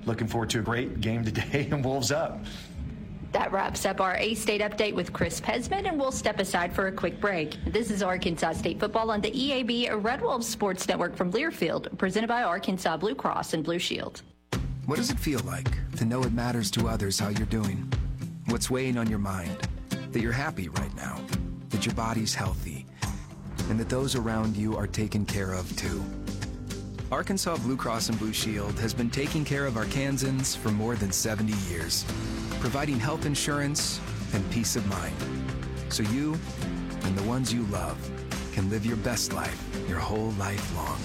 looking forward to a great game today and Wolves up. That wraps up our A-State update with Chris Pesman, and we'll step aside for a quick break. This is Arkansas State football on the EAB Red Wolves Sports Network from Learfield, presented by Arkansas Blue Cross and Blue Shield. What does it feel like to know it matters to others how you're doing? What's weighing on your mind? That you're happy right now, that your body's healthy, and that those around you are taken care of too. Arkansas Blue Cross and Blue Shield has been taking care of Arkansans for more than 70 years, providing health insurance and peace of mind, so you and the ones you love can live your best life your whole life long.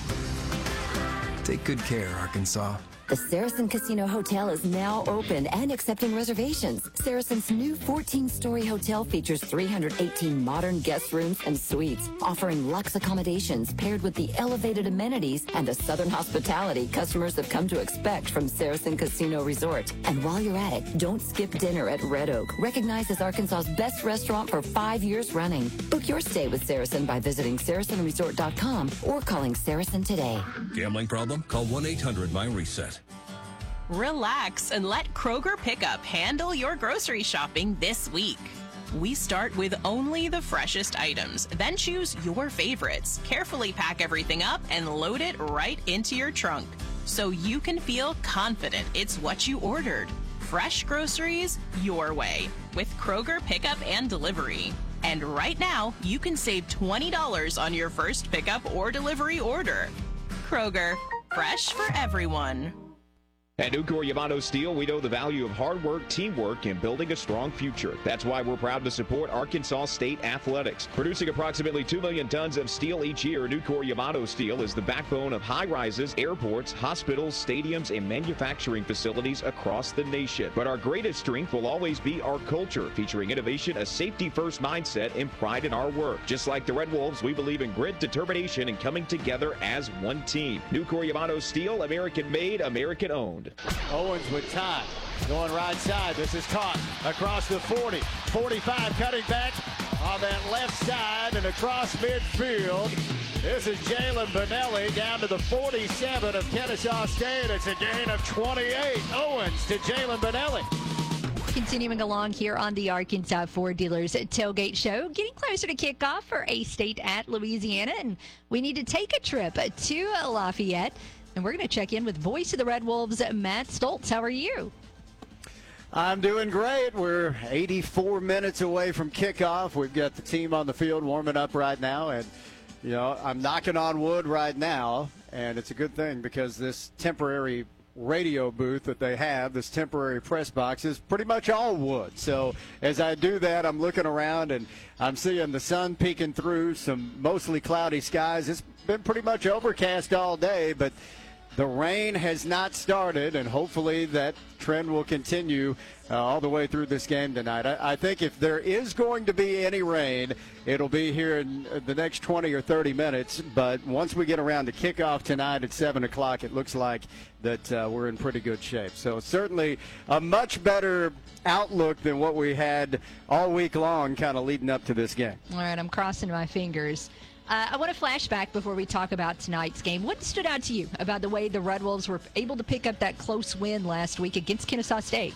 Take good care, Arkansas. The Saracen Casino Hotel is now open and accepting reservations. Saracen's new 14-story hotel features 318 modern guest rooms and suites, offering luxe accommodations paired with the elevated amenities and the southern hospitality customers have come to expect from Saracen Casino Resort. And while you're at it, don't skip dinner at Red Oak, recognized as Arkansas's best restaurant for 5 years running. Book your stay with Saracen by visiting SaracenResort.com or calling Saracen today. Gambling problem? Call 1-800-MY-RESET. Relax and let Kroger Pickup handle your grocery shopping this week. We start with only the freshest items, then choose your favorites. Carefully pack everything up and load it right into your trunk so you can feel confident it's what you ordered. Fresh groceries your way with Kroger Pickup and Delivery. And right now, you can save $20 on your first pickup or delivery order. Kroger, fresh for everyone. At Nucor Yamato Steel, we know the value of hard work, teamwork, and building a strong future. That's why we're proud to support Arkansas State athletics. Producing approximately 2 million tons of steel each year, Nucor Yamato Steel is the backbone of high-rises, airports, hospitals, stadiums, and manufacturing facilities across the nation. But our greatest strength will always be our culture, featuring innovation, a safety-first mindset, and pride in our work. Just like the Red Wolves, we believe in grit, determination, and coming together as one team. Nucor Yamato Steel, American-made, American-owned. Owens with time, going right side. This is caught across the 40, 45, cutting back on that left side and across midfield. This is Jalen Benelli down to the 47 of Kennesaw State. It's a gain of 28. Owens to Jalen Benelli. Continuing along here on the Arkansas Ford Dealers Tailgate Show, getting closer to kickoff for A-State at Louisiana, and we need to take a trip to Lafayette. And we're going to check in with voice of the Red Wolves, Matt Stoltz. How are you? I'm doing great. We're 84 minutes away from kickoff. We've got the team on the field warming up right now. And, you know, I'm knocking on wood right now. And it's a good thing because this temporary radio booth that they have, this temporary press box, is pretty much all wood. So as I do that, I'm looking around and I'm seeing the sun peeking through some mostly cloudy skies. It's been pretty much overcast all day, but the rain has not started, and hopefully that trend will continue all the way through this game tonight. I think if there is going to be any rain, it'll be here in the next 20 or 30 minutes. But once we get around to kickoff tonight at 7 o'clock, it looks like that we're in pretty good shape. So certainly a much better outlook than what we had all week long kind of leading up to this game. All right, I'm crossing my fingers. I want to flash back before we talk about tonight's game. What stood out to you about the way the Red Wolves were able to pick up that close win last week against Kennesaw State?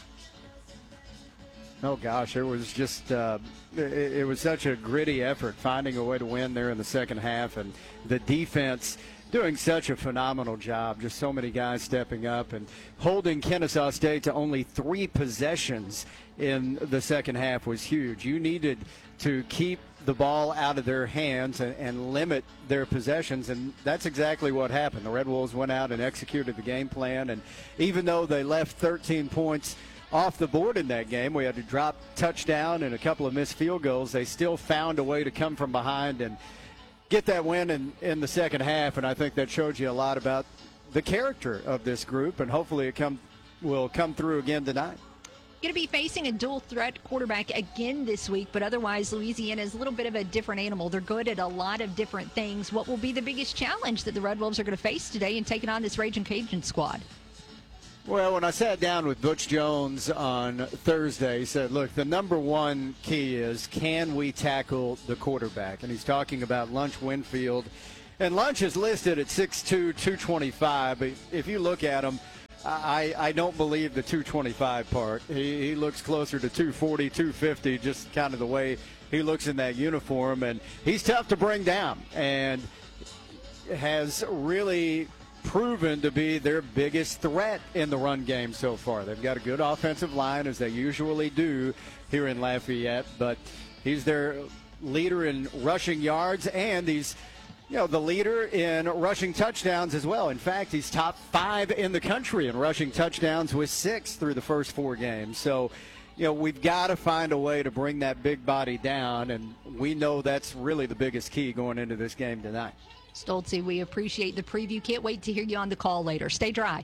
Oh, gosh, it was just it was such a gritty effort, finding a way to win there in the second half, and the defense doing such a phenomenal job. Just so many guys stepping up and holding Kennesaw State to only 3 possessions in the second half was huge. You needed to keep the ball out of their hands and limit their possessions, and that's exactly what happened. The Red Wolves went out and executed the game plan, and even though they left 13 points off the board in that game, we had to drop touchdown and a couple of missed field goals, they still found a way to come from behind and get that win in the second half, and I think that shows you a lot about the character of this group, and hopefully it will come through again tonight. Going to be facing a dual-threat quarterback again this week, but otherwise Louisiana is a little bit of a different animal. They're good at a lot of different things. What will be the biggest challenge that the Red Wolves are going to face today in taking on this Ragin' Cajun squad? Well, when I sat down with Butch Jones on Thursday, he said, look, the number one key is, can we tackle the quarterback? And he's talking about Lunch Winfield. And Lunch is listed at 6'2", 225, but if you look at him, I don't believe the 225 part. He looks closer to 240, 250, just kind of the way he looks in that uniform. And he's tough to bring down and has really proven to be their biggest threat in the run game so far. They've got a good offensive line, as they usually do here in Lafayette, but he's their leader in rushing yards, and he's the leader in rushing touchdowns as well. In fact, he's top 5 in the country in rushing touchdowns with 6 through the first 4 games. So, we've got to find a way to bring that big body down, and we know that's really the biggest key going into this game tonight. Stoltze, we appreciate the preview. Can't wait to hear you on the call later. Stay dry.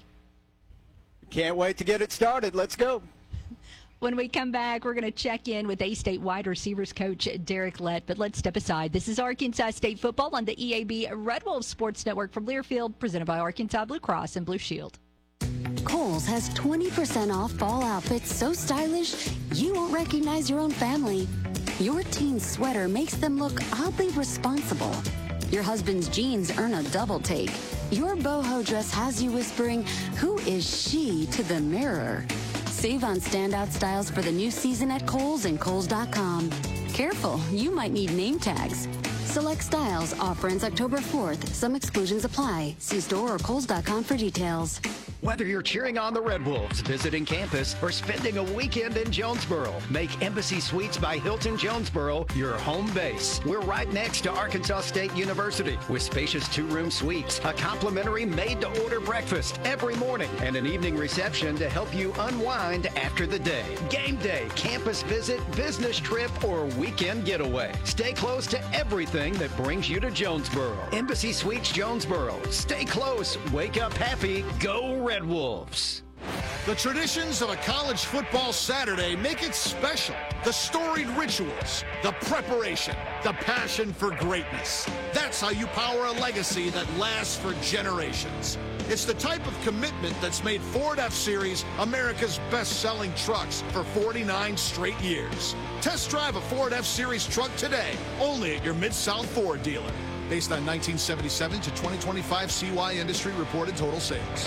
Can't wait to get it started. Let's go. When we come back, we're going to check in with A-State wide receivers coach Derek Lett. But let's step aside. This is Arkansas State football on the EAB Red Wolves Sports Network from Learfield, presented by Arkansas Blue Cross and Blue Shield. Kohl's has 20% off fall outfits so stylish you won't recognize your own family. Your teen's sweater makes them look oddly responsible. Your husband's jeans earn a double take. Your boho dress has you whispering, "Who is she?" to the mirror. Save on standout styles for the new season at Kohl's and Kohl's.com. Careful, you might need name tags. Select styles. Offer ends October 4th. Some exclusions apply. See store or Kohl's.com for details. Whether you're cheering on the Red Wolves, visiting campus, or spending a weekend in Jonesboro, make Embassy Suites by Hilton Jonesboro your home base. We're right next to Arkansas State University with spacious 2-room suites, a complimentary made-to-order breakfast every morning, and an evening reception to help you unwind after the day. Game day, campus visit, business trip, or weekend getaway. Stay close to everything that brings you to Jonesboro. Embassy Suites Jonesboro. Stay close, wake up happy, go Red Wolves. The traditions of a college football Saturday make it special. The storied rituals, the preparation, the passion for greatness. That's how you power a legacy that lasts for generations. It's the type of commitment that's made Ford F-Series America's best-selling trucks for 49 straight years. Test drive a Ford F-Series truck today, only at your Mid-South Ford dealer. Based on 1977 to 2025 CY industry reported total sales.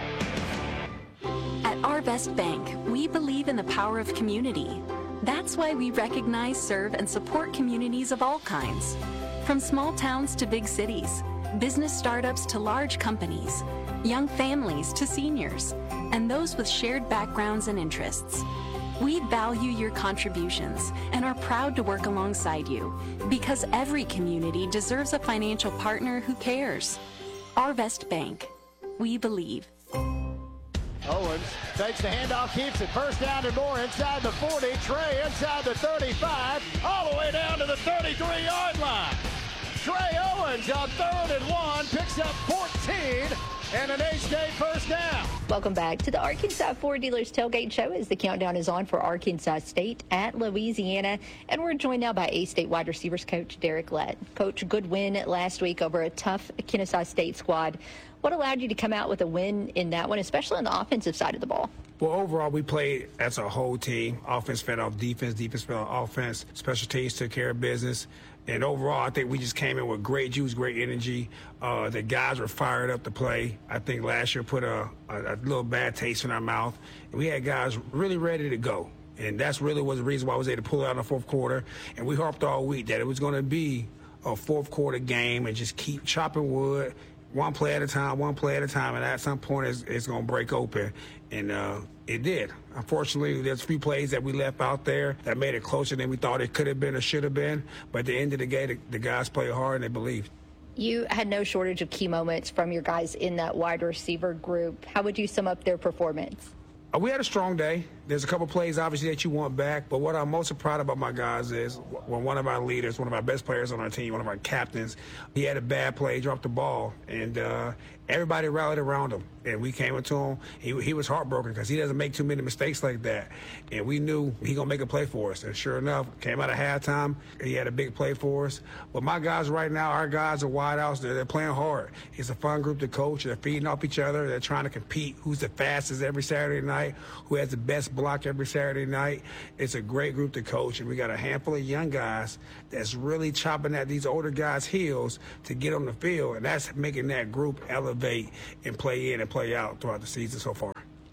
At Arvest Bank, we believe in the power of community. That's why we recognize, serve, and support communities of all kinds. From small towns to big cities, business startups to large companies, young families to seniors, and those with shared backgrounds and interests. We value your contributions and are proud to work alongside you because every community deserves a financial partner who cares. Arvest Bank. We believe. Owens takes the handoff, keeps it. First down and more inside the 40. Trey inside the 35, all the way down to the 33-yard line. Trey Owens on 3rd and 1, picks up 14 and an A-State first down. Welcome back to the Arkansas Ford Dealers Tailgate Show as the countdown is on for Arkansas State at Louisiana. And we're joined now by A-State wide receivers coach Derek Lett. Coach, good win last week over a tough Kennesaw State squad. What allowed you to come out with a win in that one, especially on the offensive side of the ball? Well, overall, we played as a whole team. Offense fed off defense, defense fed off offense. Special teams took care of business. And overall, I think we just came in with great juice, great energy. The guys were fired up to play. I think last year put a little bad taste in our mouth. And we had guys really ready to go. And that's really was the reason why I was able to pull out in the fourth quarter. And we harped all week that it was going to be a fourth quarter game and just keep chopping wood, one play at a time, and at some point it's going to break open. And it did. Unfortunately, there's a few plays that we left out there that made it closer than we thought it could have been or should have been. But at the end of the game, the guys played hard and they believed. You had no shortage of key moments from your guys in that wide receiver group. How would you sum up their performance? We had a strong day. There's a couple plays, obviously, that you want back. But what I'm most proud about my guys is when one of our leaders, one of our best players on our team, one of our captains, he had a bad play, dropped the ball, and everybody rallied around him. And we came into him. He was heartbroken because he doesn't make too many mistakes like that. And we knew he going to make a play for us. And sure enough, came out of halftime, he had a big play for us. But my guys right now, our guys are wideouts. They're playing hard. It's a fun group to coach. They're feeding off each other. They're trying to compete. Who's the fastest every Saturday night? Who has the best block every Saturday night? It's a great group to coach. And we got a handful of young guys that's really chopping at these older guys' heels to get on the field. And that's making that group elevate and play in and play out throughout the season so far.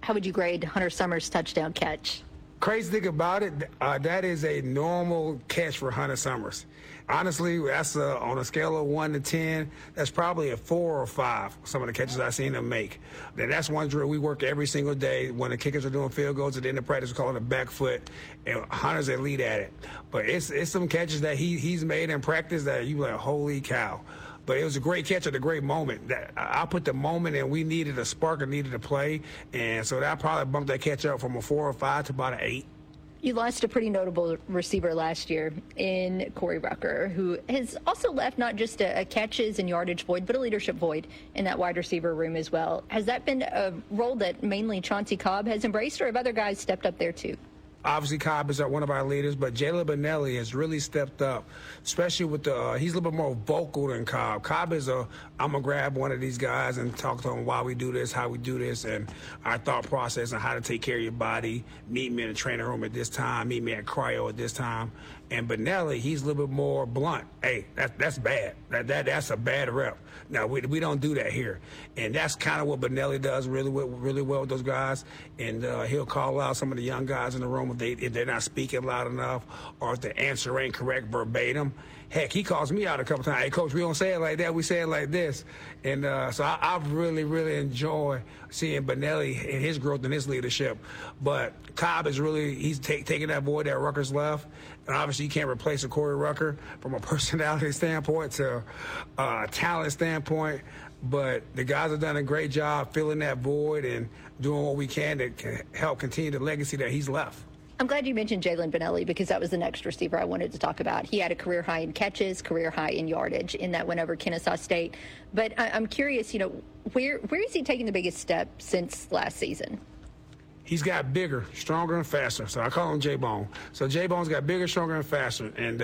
how would you grade Hunter Summers' touchdown catch? Crazy thing about it, that is a normal catch for Hunter Summers. Honestly, that's on a scale of 1 to 10, that's probably a 4 or 5, some of the catches I've seen him make. And that's one drill we work every single day. When the kickers are doing field goals at the end of practice, we call it a back foot, and Hunter's elite at it. But it's some catches that he's made in practice that you like, holy cow. But it was a great catch at a great moment. That I put the moment in. We needed a spark and needed a play. And so that probably bumped that catch up from a 4 or 5 to about an 8. You lost a pretty notable receiver last year in Corey Rucker, who has also left not just a catches and yardage void, but a leadership void in that wide receiver room as well. Has that been a role that mainly Chauncey Cobb has embraced, or have other guys stepped up there too? Obviously, Cobb is one of our leaders, but Jalen Benelli has really stepped up, especially with he's a little bit more vocal than Cobb. Cobb is I'm going to grab one of these guys and talk to him why we do this, how we do this, and our thought process and how to take care of your body. Meet me in the training room at this time. Meet me at cryo at this time. And Benelli, he's a little bit more blunt. Hey, that's bad. That's a bad rep. Now, we don't do that here. And that's kind of what Benelli does really well with those guys. And he'll call out some of the young guys in the room if they're not speaking loud enough or if the answer ain't correct verbatim. Heck, he calls me out a couple times. Hey, Coach, we don't say it like that. We say it like this. And so I really enjoy seeing Benelli and his growth and his leadership. But Cobb is he's taking that void that Rutgers left. And obviously you can't replace a Corey Rucker from a personality standpoint to a talent standpoint. But the guys have done a great job filling that void and doing what we can to help continue the legacy that he's left. I'm glad you mentioned Jalen Benelli because that was the next receiver I wanted to talk about. He had a career high in catches, career high in yardage in that win over Kennesaw State. But I'm curious, where is he taking the biggest step since last season? He's got bigger, stronger, and faster. So I call him J-Bone. So J-Bone's got bigger, stronger, and faster. And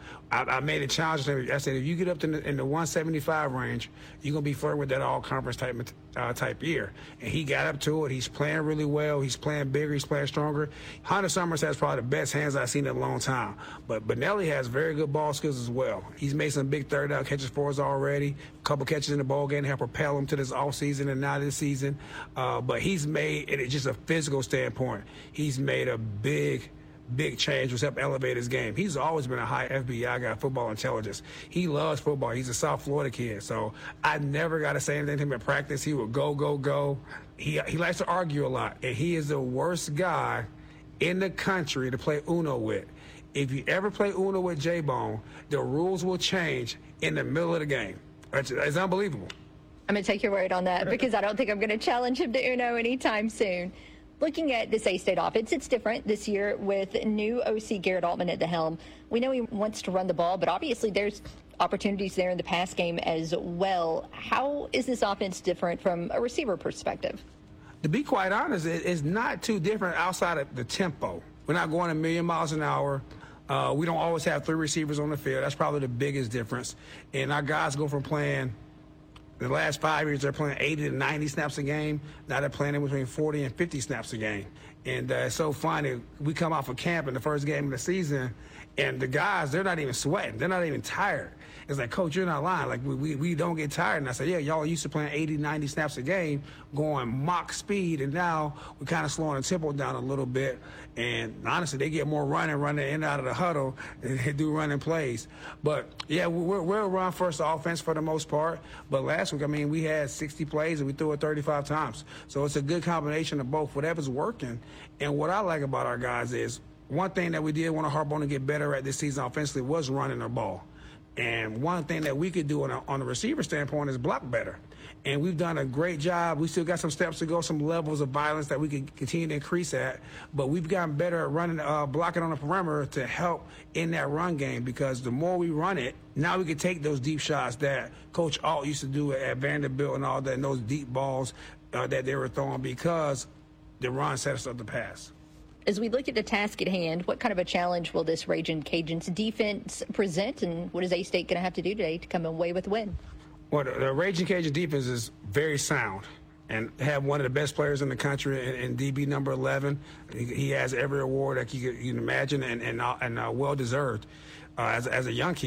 I made a challenge to him. I said, if you get up to in the 175 range, you're going to be flirting with that all-conference type year. And he got up to it. He's playing really well. He's playing bigger. He's playing stronger. Hunter Summers has probably the best hands I've seen in a long time. But Benelli has very good ball skills as well. He's made some big third-down catches for us already. A couple catches in the ball game to help propel him to this offseason and now this season. But he's made it just a physical standpoint. He's made a big change, which helped elevate his game. He's always been a high FBI guy, football intelligence. He loves football. He's a South Florida kid. So I never got to say anything to him in practice. He would go. He likes to argue a lot, and he is the worst guy in the country to play Uno with. If you ever play Uno with J-Bone, the rules will change in the middle of the game. It's unbelievable. I'm going to take your word on that because I don't think I'm going to challenge him to Uno anytime soon. Looking at this A-State offense, it's different this year with new OC Garrett Altman at the helm. We know he wants to run the ball, but obviously there's opportunities there in the pass game as well. How is this offense different from a receiver perspective? To be quite honest, it's not too different outside of the tempo. We're not going a million miles an hour. We don't always have 3 receivers on the field. That's probably the biggest difference. And our guys go from playing the last 5 years, they're playing 80 to 90 snaps a game. Now they're playing in between 40 and 50 snaps a game. And it's so funny. We come off of camp in the first game of the season, and the guys, they're not even sweating. They're not even tired. It's like, Coach, you're not lying. Like, we don't get tired. And I said, yeah, y'all used to playing 80, 90 snaps a game, going mock speed, and now we're kind of slowing the tempo down a little bit. And honestly, they get more running in and out of the huddle than they do running plays. But, yeah, we're a run-first offense for the most part. But last week, we had 60 plays, and we threw it 35 times. So it's a good combination of both, whatever's working. And what I like about our guys is one thing that we did want to harp on to get better at this season offensively was running the ball. And one thing that we could do on the receiver standpoint is block better. And we've done a great job. We still got some steps to go, some levels of violence that we can continue to increase at. But we've gotten better at running, blocking on the perimeter to help in that run game, because the more we run it, now we can take those deep shots that Coach Alt used to do at Vanderbilt and all that, and those deep balls that they were throwing, because the run set us up to pass. As we look at the task at hand, what kind of a challenge will this Ragin' Cajuns defense present, and what is A-State going to have to do today to come away with a win? Well, the Ragin' Cajun defense is very sound and have one of the best players in the country in DB number 11. He has every award that you can imagine and well-deserved as a young kid.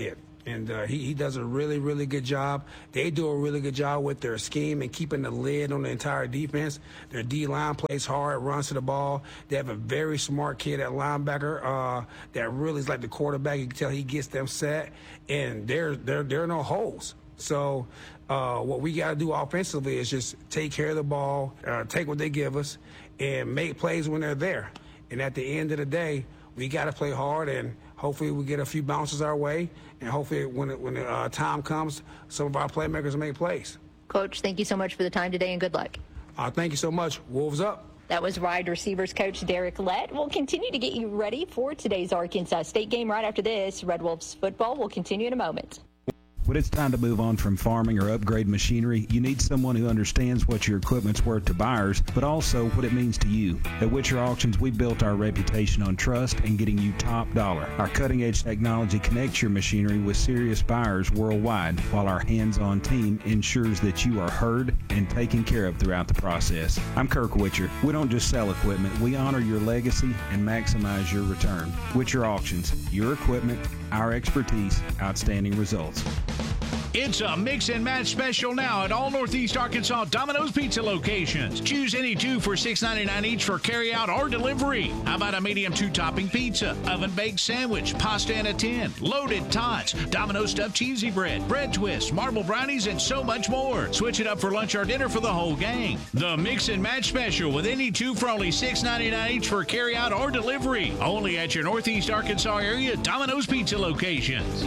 And he does a really, really good job. They do a really good job with their scheme and keeping the lid on the entire defense. Their D-line plays hard, runs to the ball. They have a very smart kid at linebacker that really is like the quarterback. You can tell he gets them set, and there are no holes. So what we got to do offensively is just take care of the ball, take what they give us, and make plays when they're there. And at the end of the day, we got to play hard, and hopefully we get a few bounces our way, and hopefully when the time comes, some of our playmakers make plays. Coach, thank you so much for the time today, and good luck. Thank you so much. Wolves up. That was wide receivers coach Derek Lett. We'll continue to get you ready for today's Arkansas State game right after this. Red Wolves football will continue in a moment. When it's time to move on from farming or upgrade machinery, you need someone who understands what your equipment's worth to buyers, but also what it means to you. At Witcher Auctions, we built our reputation on trust and getting you top dollar. Our cutting-edge technology connects your machinery with serious buyers worldwide, while our hands-on team ensures that you are heard and taken care of throughout the process. I'm Kirk Witcher. We don't just sell equipment, we honor your legacy and maximize your return. Witcher Auctions, your equipment, our expertise, outstanding results. It's a mix and match special now at all Northeast Arkansas Domino's Pizza locations. Choose any two for $6.99 each for carryout or delivery. How about a medium 2-topping pizza, oven-baked sandwich, pasta in a tin, loaded tots, Domino's stuffed cheesy bread, bread twists, marble brownies, and so much more. Switch it up for lunch or dinner for the whole gang. The mix and match special with any two for only $6.99 each for carryout or delivery. Only at your Northeast Arkansas area Domino's Pizza locations.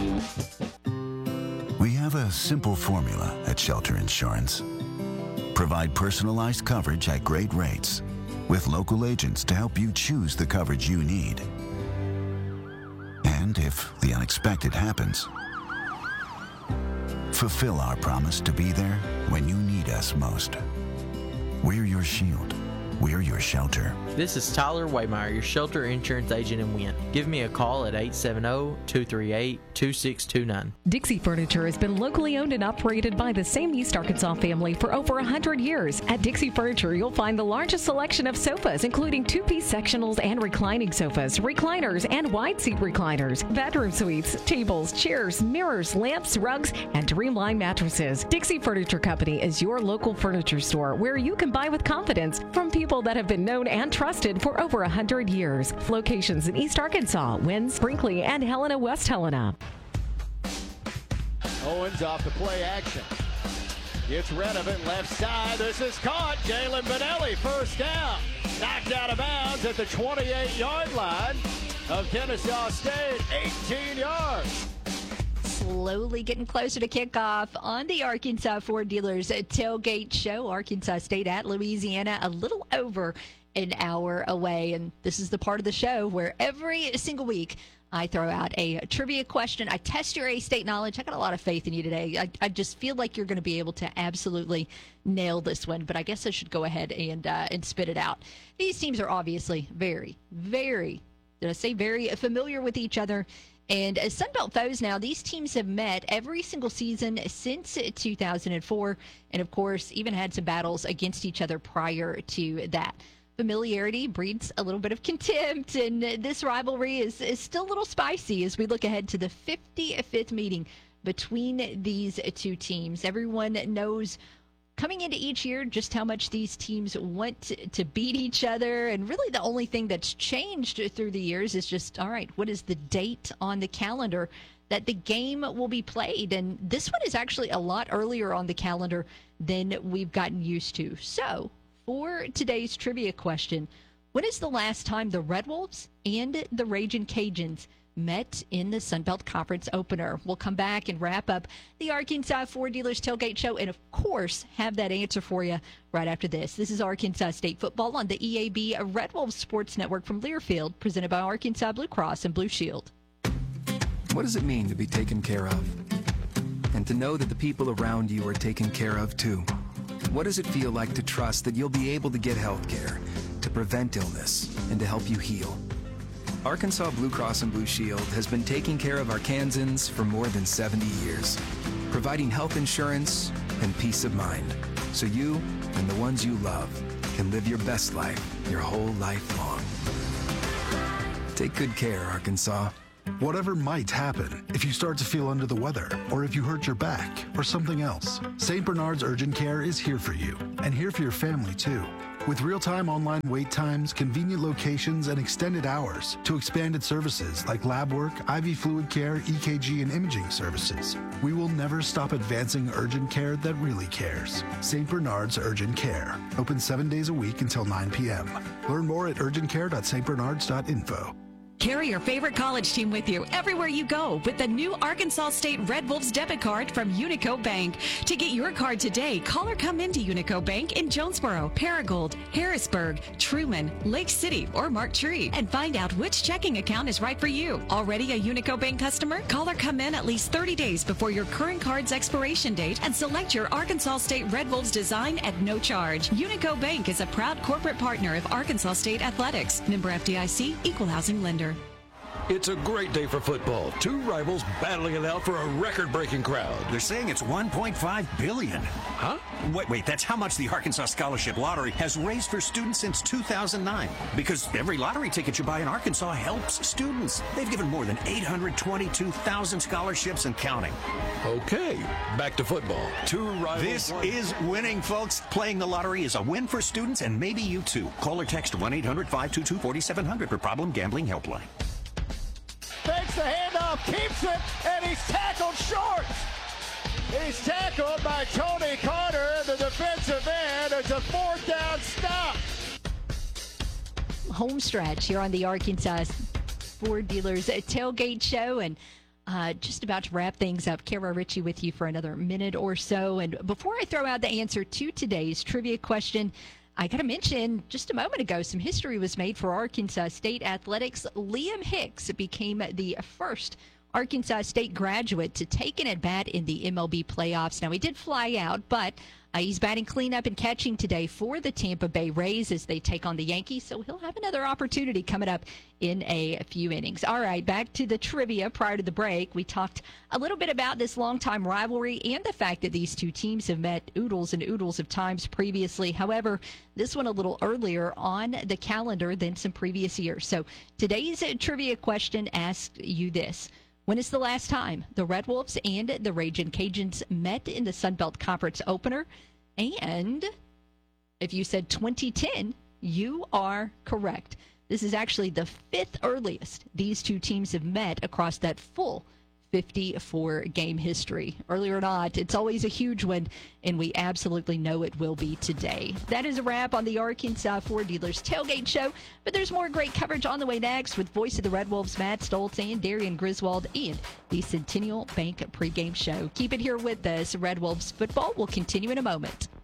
We have a simple formula at Shelter Insurance. Provide personalized coverage at great rates with local agents to help you choose the coverage you need. And if the unexpected happens, fulfill our promise to be there when you need us most. We're your shield. We're your shelter. This is Tyler Waymeyer, your shelter insurance agent in Wynn. Give me a call at 870-238-2629. Dixie Furniture has been locally owned and operated by the same East Arkansas family for over 100 years. At Dixie Furniture, you'll find the largest selection of sofas, including 2-piece sectionals and reclining sofas, recliners, and wide-seat recliners, bedroom suites, tables, chairs, mirrors, lamps, rugs, and Dreamline mattresses. Dixie Furniture Company is your local furniture store where you can buy with confidence from people that have been known and trusted for over 100 years. Locations in East Arkansas, Wynn, Brinkley, and Helena, West Helena. Owens off the play action. Gets rid of it, left side. This is caught. Jalen Benelli, first down. Knocked out of bounds at the 28-yard line of Kennesaw State. 18 yards. Slowly getting closer to kickoff on the Arkansas Ford Dealers Tailgate Show. Arkansas State at Louisiana, a little over an hour away. And this is the part of the show where every single week I throw out a trivia question. I test your A-State knowledge. I got a lot of faith in you today. I just feel like you're going to be able to absolutely nail this one, but I guess I should go ahead and spit it out. These teams are obviously very, very, did I say very familiar with each other? And as Sunbelt foes now, these teams have met every single season since 2004, and of course, even had some battles against each other prior to that. Familiarity breeds a little bit of contempt, and this rivalry is still a little spicy as we look ahead to the 55th meeting between these two teams. Everyone knows coming into each year just how much these teams want to beat each other, and really the only thing that's changed through the years is just, all right, what is the date on the calendar that the game will be played? And this one is actually a lot earlier on the calendar than we've gotten used to. So for today's trivia question, when is the last time the Red Wolves and the Ragin' Cajuns met in the Sunbelt Conference opener? We'll come back and wrap up the Arkansas Ford Dealers Tailgate Show and, of course, have that answer for you right after this. This is Arkansas State football on the EAB Red Wolves Sports Network from Learfield, presented by Arkansas Blue Cross and Blue Shield. What does it mean to be taken care of? And to know that the people around you are taken care of, too? What does it feel like to trust that you'll be able to get health care, to prevent illness, and to help you heal? Arkansas Blue Cross and Blue Shield has been taking care of Arkansans for more than 70 years, providing health insurance and peace of mind, so you and the ones you love can live your best life your whole life long. Take good care, Arkansas. Whatever might happen, if you start to feel under the weather, or if you hurt your back, or something else, St. Bernard's Urgent Care is here for you, and here for your family too. With real-time online wait times, convenient locations, and extended hours to expanded services like lab work, IV fluid care, EKG, and imaging services, we will never stop advancing urgent care that really cares. St. Bernard's Urgent Care. Open 7 days a week until 9 p.m. Learn more at urgentcare.stbernards.info. Carry your favorite college team with you everywhere you go with the new Arkansas State Red Wolves debit card from Unico Bank. To get your card today, call or come into Unico Bank in Jonesboro, Paragould, Harrisburg, Truman, Lake City, or Mark Tree and find out which checking account is right for you. Already a Unico Bank customer? Call or come in at least 30 days before your current card's expiration date and select your Arkansas State Red Wolves design at no charge. Unico Bank is a proud corporate partner of Arkansas State Athletics. Member FDIC, Equal Housing Lender. It's a great day for football. Two rivals battling it out for a record-breaking crowd. They're saying it's $1.5 billion. Huh? Wait, that's how much the Arkansas Scholarship Lottery has raised for students since 2009. Because every lottery ticket you buy in Arkansas helps students. They've given more than 822,000 scholarships and counting. Okay, back to football. Two rivals. This is winning, folks. Playing the lottery is a win for students and maybe you too. Call or text 1-800-522-4700 for Problem Gambling Helpline. Takes the handoff, keeps it, and he's tackled short. He's tackled by Tony Carter, the defensive end. It's a 4th down stop. Home stretch here on the Arkansas Ford Dealers Tailgate Show, and just about to wrap things up. Kara Ritchie with you for another minute or so. And before I throw out the answer to today's trivia question, I got to mention just a moment ago, some history was made for Arkansas State athletics. Liam Hicks became the first Arkansas State graduate to take an at-bat in the MLB playoffs. Now, he did fly out, but he's batting cleanup and catching today for the Tampa Bay Rays as they take on the Yankees, so he'll have another opportunity coming up in a few innings. All right, back to the trivia. Prior to the break, we talked a little bit about this longtime rivalry and the fact that these two teams have met oodles and oodles of times previously. However, this one a little earlier on the calendar than some previous years. So today's trivia question asks you this. When is the last time the Red Wolves and the Ragin' Cajuns met in the Sun Belt Conference opener? And if you said 2010, you are correct. This is actually the 5th earliest these two teams have met across that full 54-game history. Earlier or not, it's always a huge one, and we absolutely know it will be today. That is a wrap on the Arkansas Ford Dealers Tailgate Show, but there's more great coverage on the way next with voice of the Red Wolves, Matt Stoltz, and Darian Griswold, and the Centennial Bank pregame show. Keep it here with us. Red Wolves football will continue in a moment.